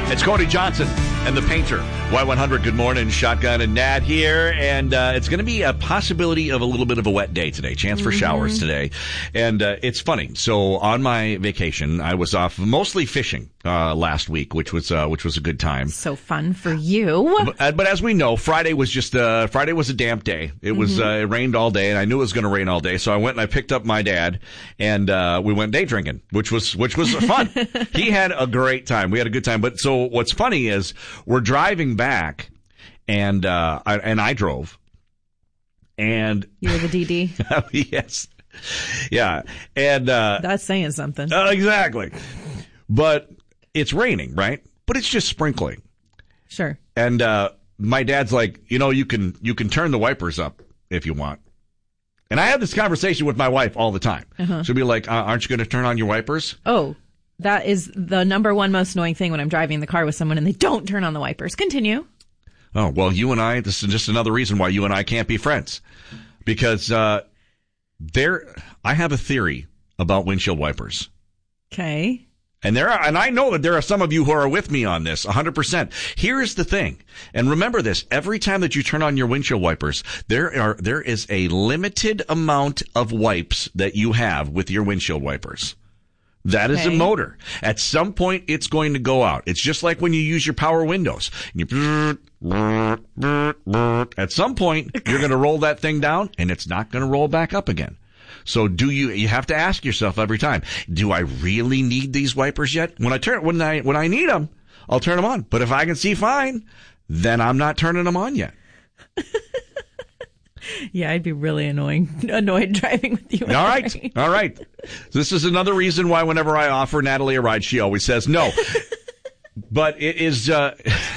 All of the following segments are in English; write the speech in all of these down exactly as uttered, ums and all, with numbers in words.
It's Cody Johnson and the Painter. Y one hundred, good morning. Shotgun and Nat here. And uh, it's going to be a possibility of a little bit of a wet day today. Chance for mm-hmm. showers today. And uh, it's funny. So on my vacation, I was off mostly fishing uh, last week, which was uh, which was a good time. So fun for you. But, but as we know, Friday was just uh, Friday was a damp day. It was mm-hmm. uh, it rained all day, and I knew it was going to rain all day. So I went and I picked up my dad, and uh, we went day drinking, which was which was fun. He had a great time. We had a good time. But so what's funny is we're driving back, and uh, I, and I drove, and you were the D D. Yes, yeah, and uh, that's saying something. Uh, exactly, but it's raining, right? But it's just sprinkling. Sure. And uh, my dad's like, you know, you can you can turn the wipers up if you want. And I have this conversation with my wife all the time. Uh-huh. She'll be like, uh, aren't you going to turn on your wipers? Oh. That is the number one most annoying thing when I'm driving in the car with someone and they don't turn on the wipers. Continue. Oh, well, you and I, this is just another reason why you and I can't be friends. Because uh, there, I have a theory about windshield wipers. Okay. And there are, and I know that there are some of you who are with me on this, one hundred percent. Here's the thing, and remember this, every time that you turn on your windshield wipers, there are there is a limited amount of wipes that you have with your windshield wipers. That is okay. A motor. At some point, it's going to go out. It's just like when you use your power windows. You, at some point, you're going to roll that thing down, and it's not going to roll back up again. So do you, you have to ask yourself every time, do I really need these wipers yet? When I turn, when I, when I need them, I'll turn them on. But if I can see fine, then I'm not turning them on yet. Yeah, I'd be really annoying, annoyed driving with you. All right. Rain. All right. This is another reason why whenever I offer Natalie a ride, she always says no. But it is, uh,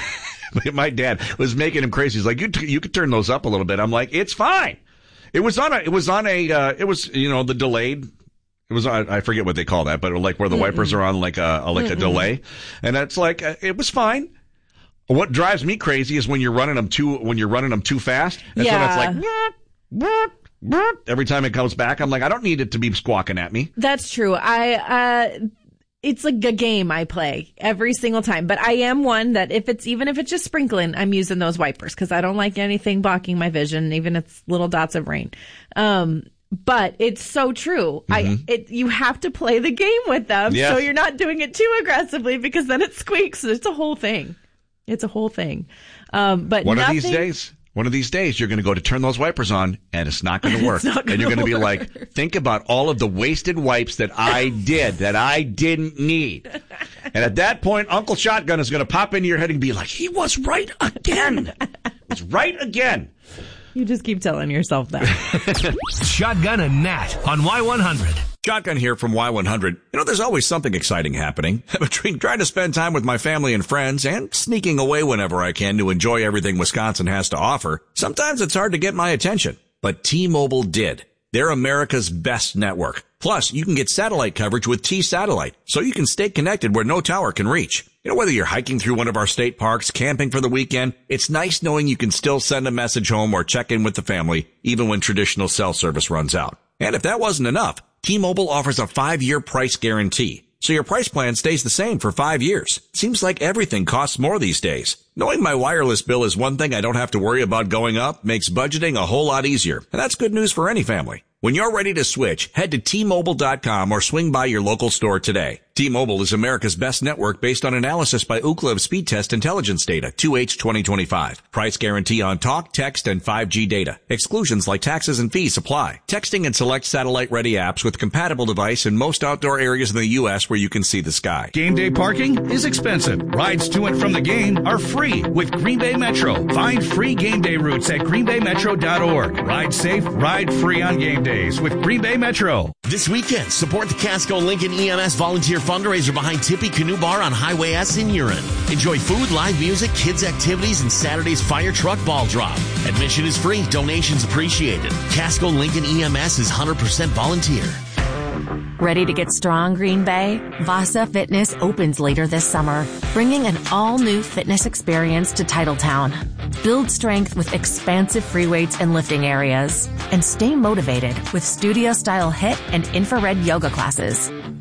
my dad was making him crazy. He's like, you, t- you could turn those up a little bit. I'm like, it's fine. It was on a, it was on a, uh, it was, you know, the delayed, it was, on, I forget what they call that, but like where the Mm-mm. wipers are on like a, like Mm-mm. a delay. And that's like, uh, it was fine. What drives me crazy is when you're running them too, when you're running them too fast. And yeah. so it's like, every time it comes back, I'm like, I don't need it to be squawking at me. That's true. I, uh, it's like a game I play every single time, but I am one that if it's, even if it's just sprinkling, I'm using those wipers because I don't like anything blocking my vision, even if it's little dots of rain. Um, but it's so true. Mm-hmm. I, it, you have to play the game with them. Yes. So you're not doing it too aggressively because then it squeaks. It's a whole thing. It's a whole thing. Um, but one nothing, of these days, one of these days, you're going to go to turn those wipers on and it's not going to work. Gonna and you're going to be work. like, think about all of the wasted wipes that I did, that I didn't need. And at that point, Uncle Shotgun is going to pop into your head and be like, he was right again. He's right again. You just keep telling yourself that. Shotgun and Nat on Y one hundred. Shotgun here from Y one hundred. You know, there's always something exciting happening. Between trying to spend time with my family and friends and sneaking away whenever I can to enjoy everything Wisconsin has to offer, sometimes it's hard to get my attention. But T-Mobile did. They're America's best network. Plus, you can get satellite coverage with T-Satellite, so you can stay connected where no tower can reach. You know, whether you're hiking through one of our state parks, camping for the weekend, it's nice knowing you can still send a message home or check in with the family, even when traditional cell service runs out. And if that wasn't enough, T-Mobile offers a five-year price guarantee, so your price plan stays the same for five years. Seems like everything costs more these days. Knowing my wireless bill is one thing I don't have to worry about going up makes budgeting a whole lot easier, and that's good news for any family. When you're ready to switch, head to T Mobile dot com or swing by your local store today. T-Mobile is America's best network based on analysis by Ookla of speed test intelligence data, two H twenty twenty-five. Price guarantee on talk, text, and five G data. Exclusions like taxes and fees apply. Texting and select satellite-ready apps with compatible device in most outdoor areas in the U S where you can see the sky. Game day parking is expensive. Rides to and from the game are free with Green Bay Metro. Find free game day routes at green bay metro dot org. Ride safe, ride free on game days with Green Bay Metro. This weekend, support the Casco Lincoln E M S volunteer fundraiser behind Tippy Canoe Bar on Highway S in Huron. Enjoy food, live music, kids activities, and Saturday's fire truck ball drop. Admission is free. Donations appreciated. Casco Lincoln E M S is one hundred percent volunteer. Ready to get strong, Green Bay? Vasa Fitness opens later this summer, bringing an all-new fitness experience to Titletown. Build strength with expansive free weights and lifting areas, and stay motivated with studio-style HIIT and infrared yoga classes.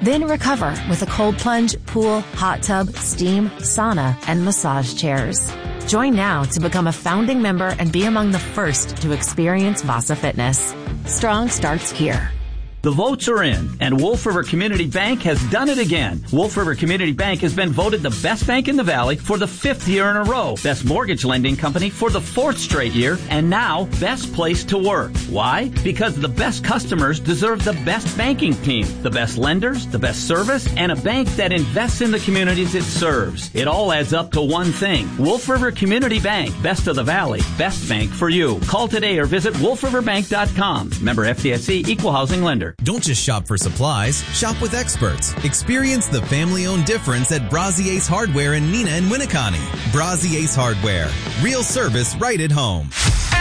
Then recover with a cold plunge, pool, hot tub, steam, sauna, and massage chairs. Join now to become a founding member and be among the first to experience Vasa Fitness. Strong starts here. The votes are in, and Wolf River Community Bank has done it again. Wolf River Community Bank has been voted the best bank in the Valley for the fifth year in a row, best mortgage lending company for the fourth straight year, and now best place to work. Why? Because the best customers deserve the best banking team, the best lenders, the best service, and a bank that invests in the communities it serves. It all adds up to one thing. Wolf River Community Bank, best of the Valley, best bank for you. Call today or visit wolf river bank dot com. Member F D I C, Equal Housing Lender. Don't just shop for supplies, shop with experts. Experience the family-owned difference at Brazzi Ace Hardware in Neenah and Winneconne. Brazzi Ace Hardware. Real service right at home.